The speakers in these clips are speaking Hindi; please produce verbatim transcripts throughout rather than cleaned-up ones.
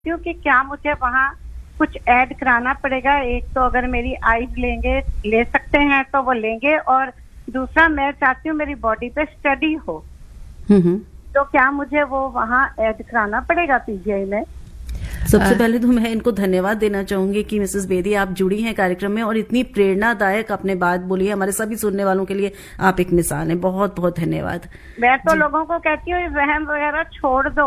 चाहती हूँ कि क्या मुझे वहाँ कुछ ऐड कराना पड़ेगा। एक तो अगर मेरी आईज लेंगे ले सकते हैं तो वो लेंगे, और दूसरा मैं चाहती हूँ मेरी बॉडी पे स्टडी हो, तो क्या मुझे वो वहाँ ऐड कराना पड़ेगा पीजीआई में? सबसे पहले तो मैं इनको धन्यवाद देना चाहूंगी कि मिसेस बेदी आप जुड़ी हैं कार्यक्रम में और इतनी प्रेरणादायक अपने बात बोली है। हमारे सभी सुनने वालों के लिए आप एक मिसाल हैं। बहुत बहुत धन्यवाद। मैं तो लोगों को कहती हूँ वहम वगैरह छोड़ दो।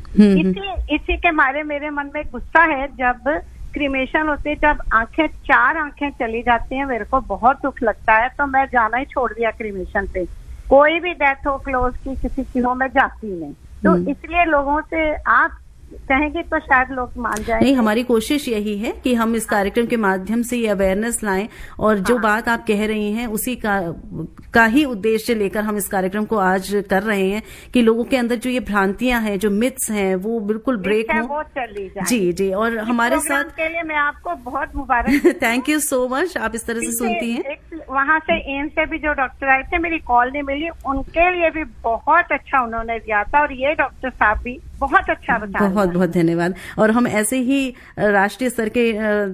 इसी इसी के मारे मेरे मन में गुस्सा है, जब क्रीमेशन होती है, जब आंखें चार आंखें चली जाती हैं, मेरे को बहुत दुख लगता है, तो मैं जाना ही छोड़ दिया क्रीमेशन पे। कोई भी डेथ हो क्लोज की, किसी की हो, मैं जाती नहीं। तो इसलिए लोगों से आप कहेंगे तो शायद लोग मान जाएंगे। नहीं, हमारी कोशिश यही है कि हम इस कार्यक्रम के माध्यम से ये अवेयरनेस लाएं, और जो हाँ। बात आप कह रही हैं उसी का का ही उद्देश्य लेकर हम इस कार्यक्रम को आज कर रहे हैं कि लोगों के अंदर जो ये भ्रांतियां हैं, जो मिथ्स हैं, वो बिल्कुल ब्रेक हो। वो चली जाए। जी जी। और हमारे साथ के लिए मैं आपको बहुत मुबारक थैंक यू सो मच, आप इस तरह से सुनती हैं। वहाँ से एम्स से भी जो डॉक्टर आए थे, मेरी कॉल नहीं मिली, उनके लिए भी बहुत अच्छा उन्होंने दिया था, और ये डॉक्टर साहब भी बहुत अच्छा बता। बहुत बहुत धन्यवाद। और हम ऐसे ही राष्ट्रीय स्तर के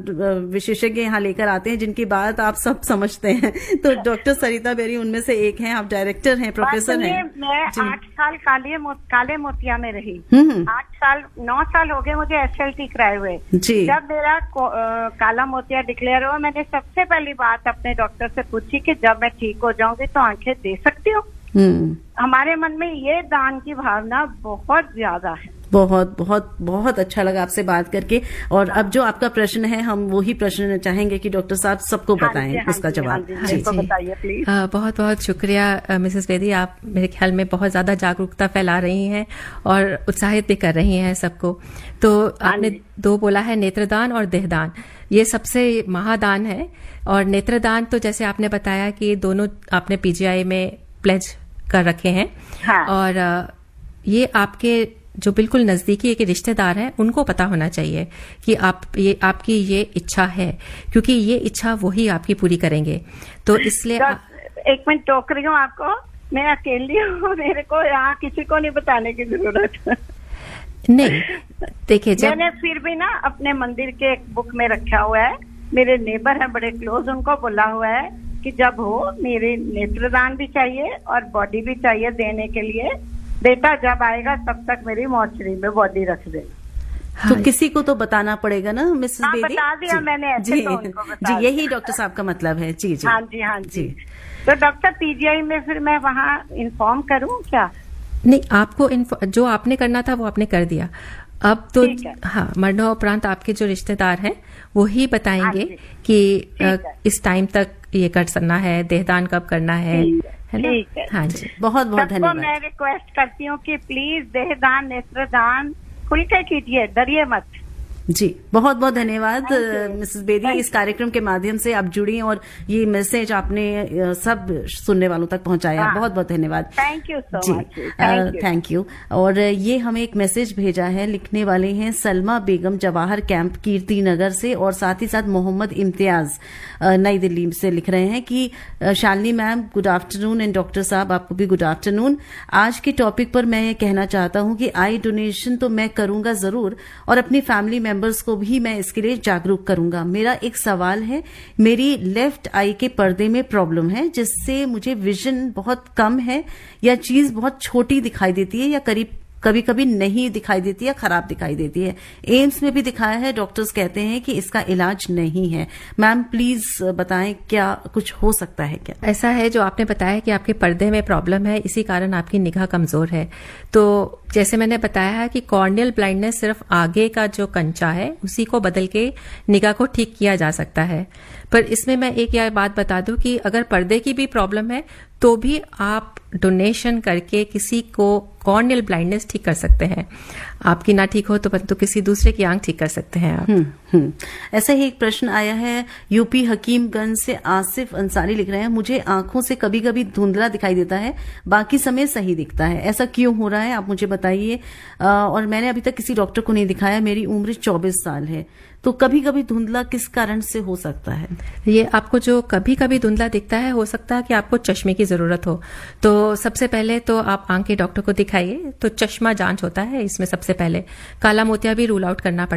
विशेषज्ञ यहाँ लेकर आते हैं जिनकी बात आप सब समझते हैं। तो डॉक्टर सरिता बेरी उनमें से एक हैं। आप डायरेक्टर हैं, प्रोफेसर हैं। मैं आठ साल काले मो, काले मोतिया में रही। आठ साल नौ साल हो गए मुझे एसएलटी कराए हुए। जब मेरा आ, काला मोतिया डिक्लेयर हुआ, मैंने सबसे पहली बात अपने डॉक्टर से पूछी कि जब मैं ठीक हो जाऊंगी तो आंखें दे सकती हूँ। हमारे मन में ये दान की भावना बहुत ज्यादा है। बहुत बहुत बहुत अच्छा लगा आपसे बात करके। और अब जो आपका प्रश्न है, हम वही प्रश्न चाहेंगे कि डॉक्टर साहब सबको बताएं हाँ उसका जवाब। हाँ जी, जी, बताइए प्लीज। बहुत बहुत शुक्रिया मिसेस बेदी, आप मेरे ख्याल में बहुत ज्यादा जागरूकता फैला रही हैं और उत्साहित भी कर रही हैं सबको। तो आपने दो बोला है, नेत्रदान और देहदान, ये सबसे महादान है। और नेत्रदान तो जैसे आपने बताया कि दोनों आपने पीजीआई में प्लेज कर रखे हैं। हाँ। और ये आपके जो बिल्कुल नजदीकी एक रिश्तेदार हैं, उनको पता होना चाहिए कि आप ये आपकी ये इच्छा है, क्योंकि ये इच्छा वही आपकी पूरी करेंगे। तो इसलिए आ... एक मिनट टोक रही हूँ आपको, मैं अकेली हूँ, मेरे को यहाँ किसी को नहीं बताने की जरूरत नहीं। देखिए, जब मैंने फिर भी ना अपने मंदिर के एक बुक में रखा हुआ है, मेरे नेबर है बड़े क्लोज, उनको बोला हुआ है कि जब हो मेरे नेत्रदान भी चाहिए और बॉडी भी चाहिए देने के लिए, बेटा जब आएगा तब तक मेरी मॉर्चरी में बॉडी रख दे। हाँ। तो किसी को तो बताना पड़ेगा ना मिसेस हाँ, बेदी? बता दिया मैंने ऐसे जी, तो उनको बता जी, यही डॉक्टर साहब का मतलब है। जी जी हाँ जी हाँ जी। तो डॉक्टर पीजीआई में फिर मैं वहाँ इन्फॉर्म करूँ क्या? नहीं, आपको जो आपने करना था वो आपने कर दिया। अब तो हाँ, मरणोपरांत आपके जो रिश्तेदार हैं वो ही बताएंगे कि इस टाइम तक ये कर सकना है, देहदान कब करना है, है ना? हाँ जी, बहुत बहुत धन्यवाद। मैं रिक्वेस्ट करती हूँ कि प्लीज देहदान नेत्रदान खुल के कीजिए, डरिए मत। जी, बहुत बहुत धन्यवाद मिसेस बेदी। इस कार्यक्रम के माध्यम से आप जुड़ी और ये मैसेज आपने सब सुनने वालों तक पहुंचाया। हाँ। बहुत बहुत धन्यवाद। Thank you so much. Thank you. और ये हमें एक मैसेज भेजा है, लिखने वाले हैं सलमा बेगम, जवाहर कैंप, कीर्ति नगर से, और साथ ही साथ मोहम्मद इम्तियाज नई दिल्ली से लिख रहे हैं कि Shalini ma'am good afternoon, and doctor साहब आपको भी गुड आफ्टरनून। आज के टॉपिक पर मैं ये कहना चाहता हूँ कि आई डोनेशन तो मैं करूंगा जरूर, और अपनी फैमिली मेंबर्स को भी मैं इसके लिए जागरूक करूंगा। मेरा एक सवाल है, मेरी लेफ्ट आई के पर्दे में प्रॉब्लम है, जिससे मुझे विजन बहुत कम है, या चीज बहुत छोटी दिखाई देती है, या करीब कभी कभी नहीं दिखाई देती है, खराब दिखाई देती है। एम्स में भी दिखाया है, डॉक्टर्स कहते हैं कि इसका इलाज नहीं है। मैम प्लीज बताएं, क्या कुछ हो सकता है क्या? ऐसा है, जो आपने बताया कि आपके पर्दे में प्रॉब्लम है, इसी कारण आपकी निगाह कमजोर है। तो जैसे मैंने बताया है कि कॉर्नियल ब्लाइंडनेस सिर्फ आगे का जो कंचा है उसी को बदल के निगाह को ठीक किया जा सकता है। पर इसमें मैं एक यह बात बता दूं कि अगर पर्दे की भी प्रॉब्लम है तो भी आप डोनेशन करके किसी को कॉर्नियल ब्लाइंडनेस ठीक कर सकते हैं। आपकी ना ठीक हो तो परंतु किसी दूसरे की आंख ठीक कर सकते हैं आप। हुँ, हुँ। ऐसा ही एक प्रश्न आया है यूपी हकीमगंज से, आसिफ अंसारी लिख रहे हैं, मुझे आंखों से कभी कभी धुंधला दिखाई देता है, बाकी समय सही दिखता है, ऐसा क्यों हो रहा है आप मुझे बताइए। और मैंने अभी तक किसी डॉक्टर को नहीं दिखाया, मेरी उम्र चौबीस साल है, तो कभी कभी धुंधला किस कारण से हो सकता है? ये आपको जो कभी कभी धुंधला दिखता है, हो सकता है कि आपको चश्मे की जरूरत हो। तो सबसे पहले तो आप आंख के डॉक्टर को दिखाइए। तो चश्मा जांच होता है, इसमें सबसे पहले काला मोतिया भी रूल आउट करना पड़ता है।